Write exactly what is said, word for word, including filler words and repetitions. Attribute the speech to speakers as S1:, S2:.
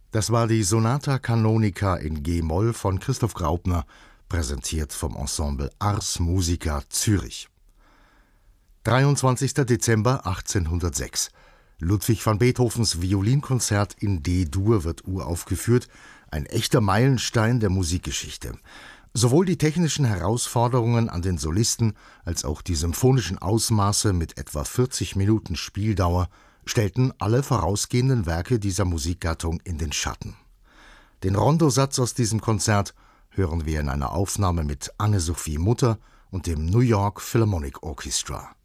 S1: Das war die Sonata Canonica in G-Moll von Christoph Graupner, präsentiert vom Ensemble Ars Musica Zürich. dreiundzwanzigster Dezember achtzehnhundertsechs. Ludwig van Beethovens Violinkonzert in D-Dur wird uraufgeführt, ein echter Meilenstein der Musikgeschichte. Sowohl die technischen Herausforderungen an den Solisten als auch die symphonischen Ausmaße mit etwa vierzig Minuten Spieldauer stellten alle vorausgehenden Werke dieser Musikgattung in den Schatten. Den Rondosatz aus diesem Konzert hören wir in einer Aufnahme mit Anne-Sophie Mutter und dem New York Philharmonic Orchestra.